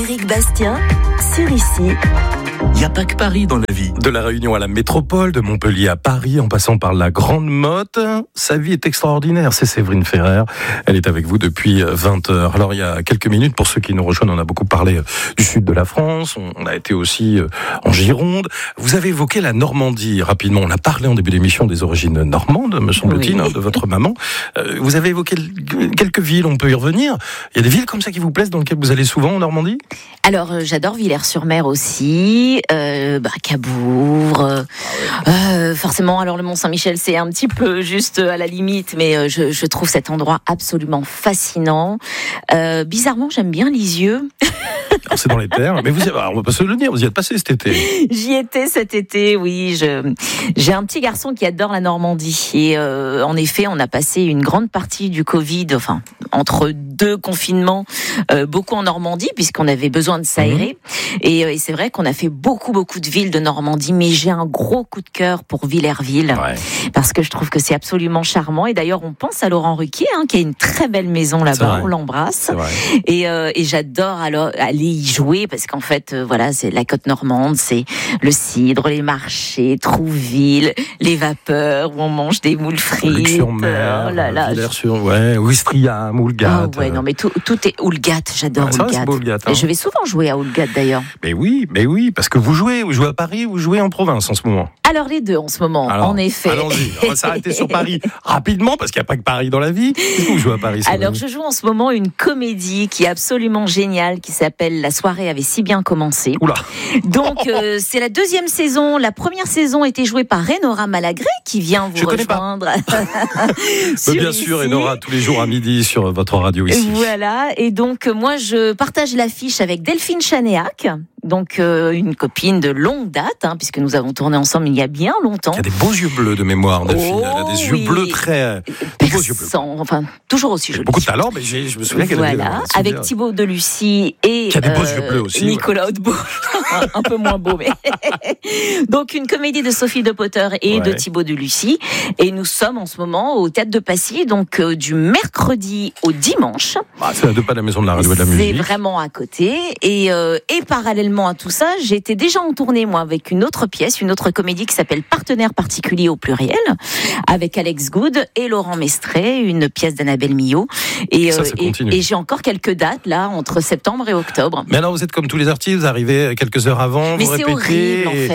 Éric Bastien, sur ici. Il n'y a pas que Paris dans la vie. De la Réunion à la métropole, de Montpellier à Paris, en passant par la Grande Motte, sa vie est extraordinaire. C'est Séverine Ferrer. Elle est avec vous depuis 20h. Alors, il y a quelques minutes, pour ceux qui nous rejoignent, on a beaucoup parlé du sud de la France. On a été aussi en Gironde. Vous avez évoqué la Normandie rapidement. On a parlé en début d'émission des origines normandes, me semble-t-il, de votre maman. Vous avez évoqué quelques villes, on peut y revenir. Il y a des villes comme ça qui vous plaisent, dans lesquelles vous allez souvent en Normandie ? Alors, j'adore Villers-sur-Mer aussi, Cabourg, forcément, alors le Mont-Saint-Michel, c'est un petit peu juste à la limite, mais je trouve cet endroit absolument fascinant. Bizarrement, j'aime bien Lisieux. Alors, c'est dans les terres, mais on va pas se le dire, vous y êtes passé cet été. J'y étais cet été, oui. J'ai un petit garçon qui adore la Normandie. Et en effet, on a passé une grande partie du Covid, enfin, entre deux confinements, beaucoup en Normandie, puisqu'on avait besoin de s'aérer. Et c'est vrai qu'on a fait beaucoup de villes de Normandie, mais j'ai un gros coup de cœur pour Villerville, parce que je trouve que c'est absolument charmant. Et d'ailleurs, on pense à Laurent Ruquier, qui a une très belle maison là-bas, on l'embrasse. Et j'adore aller y jouer, parce qu'en fait, voilà, c'est la côte normande, c'est le cidre, les marchés, Trouville, les vapeurs, où on mange des moules frites. Luc-sur-Mer, Ouistreham, Houlgate. Ah ouais, non, mais tout est Houlgate, j'adore Houlgate. Et je vais souvent jouer à Houlgate d'ailleurs. Mais oui, parce que vous jouez à Paris, vous jouez en province en ce moment. Alors les deux en ce moment, en effet. Allons-y, on va s'arrêter sur Paris rapidement, parce qu'il n'y a pas que Paris dans la vie. Qu'est-ce que vous jouez à Paris? Alors je joue en ce moment une comédie qui est absolument géniale, qui s'appelle La soirée avait si bien commencé. Oula. Donc c'est la deuxième saison. La première saison était jouée par Enora Malagré, qui vient vous rejoindre. Bien sûr, Enora, tous les jours à midi sur votre radio ici. Voilà, et donc moi je partage l'affiche avec Delphine Chanéac, donc une copine de longue date, puisque nous avons tourné ensemble il y a bien longtemps. Il y a des beaux yeux bleus de mémoire, Delphine. Elle a des yeux bleus très... beaux yeux bleus. Enfin, toujours aussi jolis. Beaucoup de talent, mais je me souviens qu'elle avait... Avec Thibaut Delucy et qui a des beaux yeux bleus aussi, Nicolas Hautebout. Un peu moins beau, mais... Donc une comédie de Sophie de Potter et de Thibaut Delucy. Et nous sommes en ce moment au Théâtre de Passy, donc du mercredi au dimanche. C'est à deux pas de la Maison de la Radio et de la Musique. C'est vraiment à côté. Et parallèlement à tout ça, j'étais déjà en tournée, moi, avec une autre pièce, une autre comédie qui s'appelle Partenaires particuliers au pluriel, avec Alex Good et Laurent Mestré, une pièce d'Annabelle Millot. Et j'ai encore quelques dates, là, entre septembre et octobre. Mais alors, vous êtes comme tous les artistes, vous arrivez quelques heures avant, mais vous répétez. Mais c'est horrible,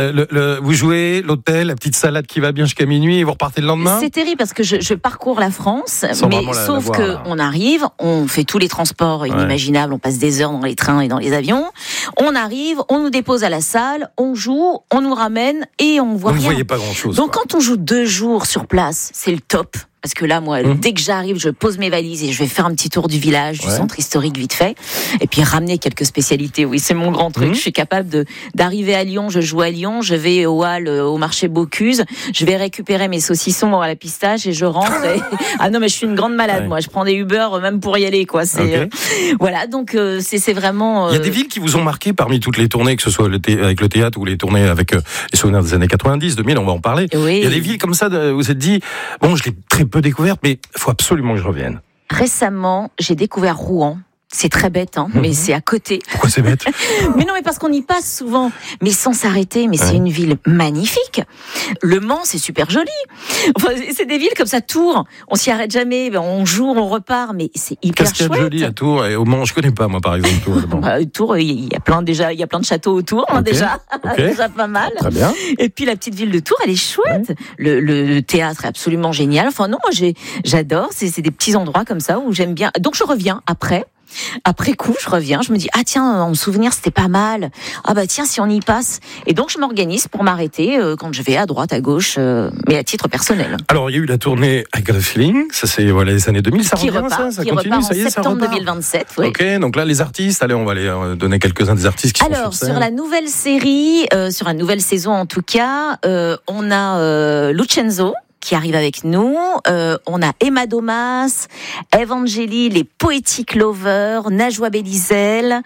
en fait. Vous jouez, l'hôtel, la petite salade qui va bien jusqu'à minuit, et vous repartez le lendemain. C'est terrible, parce que je parcours la France, mais sauf qu'on arrive, on fait tous les transports inimaginables, on passe des heures dans les trains et dans les avions, on arrive, on nous dépose à la salle, on joue, on nous ramène et on voit rien. Vous ne voyez pas grand-chose. Donc quand on joue 2 jours sur place, c'est le top. Parce que là, moi, dès que j'arrive, je pose mes valises et je vais faire un petit tour du village, du centre historique vite fait. Et puis ramener quelques spécialités. Oui, c'est mon grand truc. Je suis capable d'arriver à Lyon, je joue à Lyon, je vais au Halles, au marché Bocuse, je vais récupérer mes saucissons à la pistache et je rentre. Ah non, mais je suis une grande malade, moi. Je prends des Uber même pour y aller, quoi. Voilà, donc c'est vraiment... Il y a des villes qui vous ont marqué parmi toutes les tournées, que ce soit avec le théâtre ou les tournées avec les souvenirs des années 90, 2000, on va en parler. Oui. Il y a des villes comme ça où vous vous êtes dit, bon, je l'ai très peu découverte, mais il faut absolument que je revienne. Récemment, j'ai découvert Rouen. C'est très bête, mais c'est à côté. Pourquoi c'est bête? Mais non, mais parce qu'on y passe souvent, mais sans s'arrêter. Mais c'est une ville magnifique. Le Mans, c'est super joli. Enfin, c'est des villes comme ça. Tours, on s'y arrête jamais. On joue, on repart, mais c'est hyper chouette. Qu'est-ce qu'il y a de joli à Tours et au Mans? Je connais pas, moi, par exemple, Tours. Tours, il y a plein de châteaux autour, déjà. Déjà pas mal. Très bien. Et puis la petite ville de Tours, elle est chouette. Le théâtre est absolument génial. Enfin non, moi j'adore. C'est des petits endroits comme ça où j'aime bien. Donc je reviens après. Après coup, je reviens, je me dis tiens, en souvenir c'était pas mal. Tiens, si on y passe. Et donc je m'organise pour m'arrêter quand je vais à droite, à gauche, mais à titre personnel. Alors il y a eu la tournée I Got a Feeling, ça c'est les années 2000, ça revient, ça continue, repart ça y est, ça repart. En septembre 2027. Oui. Ok, donc là les artistes, allez, on va les donner quelques-uns des artistes qui sont sur scène. Sur la nouvelle série, sur la nouvelle saison en tout cas, on a Lucenzo qui arrive avec nous. On a Emma Domas, Evangélie, les Poetic Lovers, Najwa Belizel.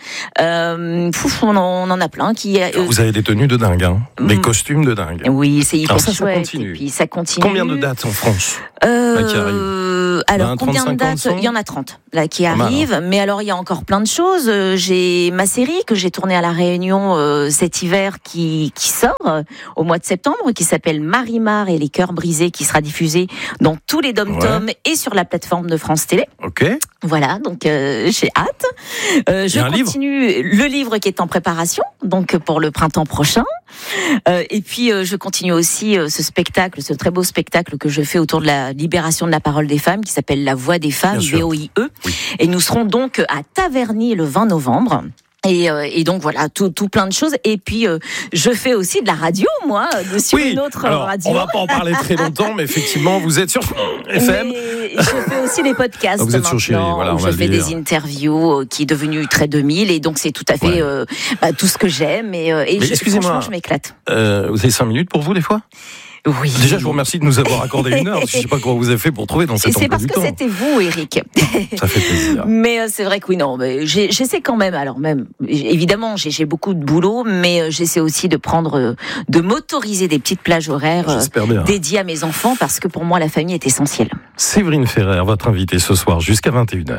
On en a plein qui. Vous avez des tenues de dingue, des costumes de dingue. Oui, c'est hyper chouette. Ça continue. Et puis ça continue. Combien de dates en France qui arrivent? Alors, 20, combien 30, de dates? 50, Il y en a 30 là qui Pas mal, arrivent, mais alors il y a encore plein de choses. J'ai ma série que j'ai tournée à La Réunion cet hiver qui sort au mois de septembre, qui s'appelle Marimar et les cœurs brisés, qui sera diffusée dans tous les dom-toms et sur la plateforme de France Télé. Ok. Voilà, donc j'ai hâte. Je continue le livre qui est en préparation, donc pour le printemps prochain. Et puis je continue aussi ce très beau spectacle que je fais autour de la libération de la parole des femmes, qui s'appelle La Voix des femmes, VOIE. Oui. Et nous serons donc à Taverny le 20 novembre. Et donc voilà, tout plein de choses. Et puis je fais aussi de la radio, moi, sur une autre radio. On va pas en parler très longtemps, mais effectivement, vous êtes sur FM. Mais je fais aussi les podcasts. Vous êtes sur Chérie, voilà, où je fais des interviews qui est devenu très 2000, et donc c'est tout à fait tout ce que j'aime. Franchement, je m'éclate. Vous avez 5 minutes pour vous des fois? Oui. Déjà, je vous remercie de nous avoir accordé 1 heure, parce que je sais pas comment vous avez fait pour trouver dans cet emploi du temps. C'est parce que c'était vous, Eric. Ça fait plaisir. Mais c'est vrai que oui, non, mais j'essaie quand même. Alors même, évidemment, j'ai beaucoup de boulot, mais j'essaie aussi de m'autoriser des petites plages horaires dédiées à mes enfants, parce que pour moi, la famille est essentielle. Séverine Ferrer, votre invitée ce soir jusqu'à 21h.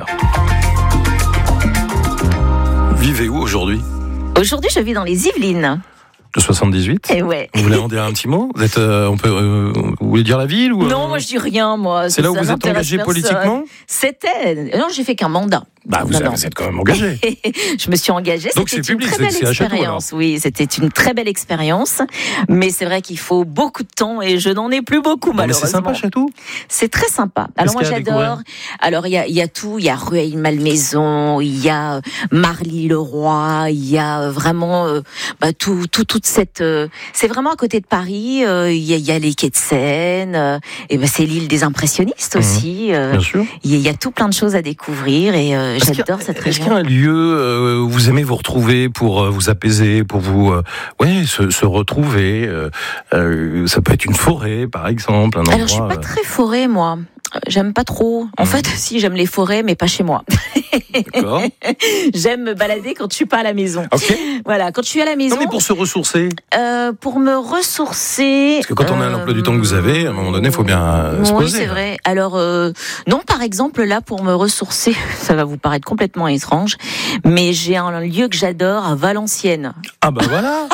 Vivez où aujourd'hui? Aujourd'hui, je vis dans les Yvelines. Le 78. Et ouais. Vous voulez en dire un petit mot? Vous êtes, vous voulez dire la ville ou Non, moi je dis rien, moi. C'est là où vous êtes engagé politiquement? Non, j'ai fait qu'un mandat. Bah, vous êtes quand même engagé. Je me suis engagée. Donc c'est public, c'était une très belle expérience. Oui, c'était une très belle expérience. Mais c'est vrai qu'il faut beaucoup de temps et je n'en ai plus beaucoup, malheureusement. C'est sympa, Château? C'est très sympa. Alors moi j'adore. Alors il y a tout. Il y a Rueil-Malmaison, il y a Marly-le-Roi, il y a vraiment toute cette. C'est vraiment à côté de Paris. Il y a les quais de Seine. Et c'est l'île des impressionnistes aussi. Bien sûr. Il y a tout plein de choses à découvrir et j'adore cette région. Est-ce qu'il y a un lieu où vous aimez vous retrouver pour vous apaiser, pour vous se retrouver? Ça peut être une forêt, par exemple. Alors, je suis pas très forêt, moi. J'aime pas trop. En fait, si, j'aime les forêts, mais pas chez moi. D'accord. J'aime me balader quand je suis pas à la maison. Ok. Voilà, quand je suis à la maison. Non, mais pour se ressourcer. Pour me ressourcer. Parce que quand on a l'emploi du temps que vous avez, à un moment donné, il faut bien se poser. Oui, c'est vrai. Alors, non, par exemple, là, pour me ressourcer, ça va vous paraître complètement étrange, mais j'ai un lieu que j'adore à Valenciennes. Ah bah voilà.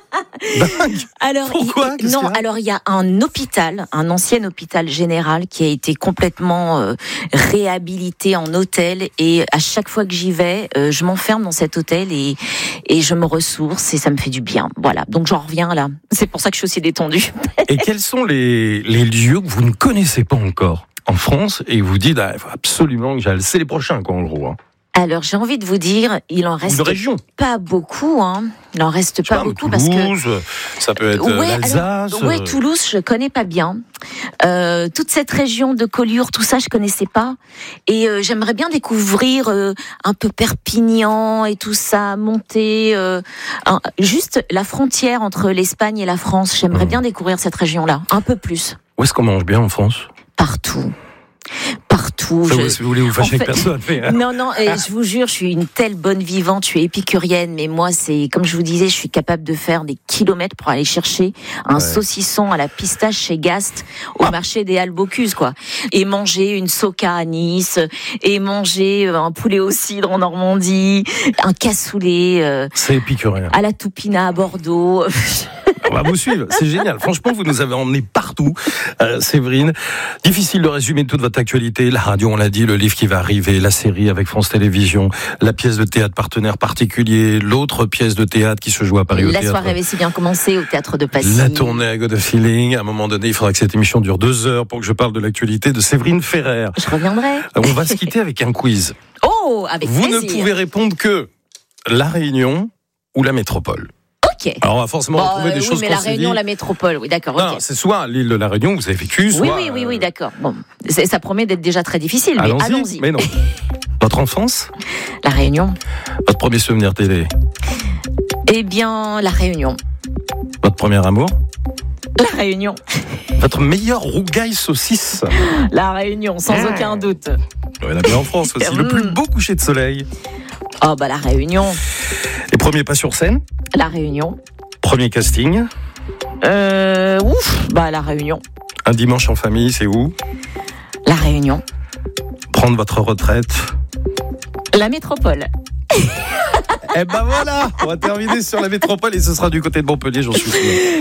Alors, pourquoi? Alors il y a un hôpital, un ancien hôpital général qui a été complètement réhabilité en hôtel, et à chaque fois que j'y vais, je m'enferme dans cet hôtel et je me ressource et ça me fait du bien. Voilà, donc j'en reviens là. C'est pour ça que je suis aussi détendue. Et quels sont les lieux que vous ne connaissez pas encore en France et vous dites il faut absolument que j'aille, c'est les prochains quoi en gros hein. Alors, j'ai envie de vous dire, il en reste pas beaucoup. Il en reste pas beaucoup Toulouse, parce que ça peut être l'Alsace. Toulouse, je connais pas bien. Toute cette région de Collioure, tout ça, je connaissais pas. Et j'aimerais bien découvrir un peu Perpignan et tout ça, monter juste la frontière entre l'Espagne et la France. J'aimerais bien découvrir cette région-là, un peu plus. Où est-ce qu'on mange bien en France? Partout. Si vous voulez vous fâcher avec personne. Non, et je vous jure, je suis une telle bonne vivante, je suis épicurienne, mais moi, c'est comme je vous disais, je suis capable de faire des kilomètres pour aller chercher un saucisson à la pistache chez Gast au marché des Halles Bocuse, quoi. Et manger une soca à Nice, et manger un poulet au cidre en Normandie, un cassoulet. C'est épicurien. À la Toupina à Bordeaux. On va vous suivre, c'est génial. Franchement, vous nous avez emmenés partout, Séverine. Difficile de résumer toute votre actualité. La radio, on l'a dit, le livre qui va arriver, la série avec France Télévisions, la pièce de théâtre partenaire particulier, l'autre pièce de théâtre qui se joue à Paris au théâtre. La soirée avait si bien commencé au théâtre de Passy. La tournée à God of Feeling. À un moment donné, il faudra que cette émission dure 2 heures pour que je parle de l'actualité de Séverine Ferrer. Je reviendrai. On va se quitter avec un quiz. Oh, avec vous plaisir. Ne pouvez répondre que La Réunion ou la métropole. Okay. Alors on va forcément retrouver des choses mais qu'on la Réunion, la métropole, oui, d'accord. Non, c'est soit l'île de la Réunion, vous avez vécu, soit... Oui, d'accord. Bon, ça promet d'être déjà très difficile, mais allons-y. Mais non. Votre enfance? La Réunion. Votre premier souvenir télé? Eh bien, la Réunion. Votre premier amour? La Réunion. Votre meilleur rougail saucisse? La Réunion, sans aucun doute. Ouais, la en France aussi. Le plus beau coucher de soleil? Oh, la Réunion. Les premiers pas sur scène? La Réunion. Premier casting? La Réunion. Un dimanche en famille, c'est où? La Réunion. prendre votre retraite? La métropole. Eh ben voilà, on va terminer sur la métropole et ce sera du côté de Montpellier, j'en suis sûr.